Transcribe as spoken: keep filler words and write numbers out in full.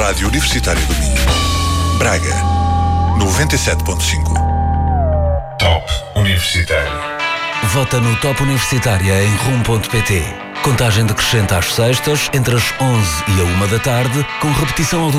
Rádio Universitária do Minho. Braga, noventa e sete ponto cinco. Top Universitário. Vota no Top Universitária em rum ponto pt. Contagem decrescente às sextas, entre as onze e a uma da tarde, com repetição ao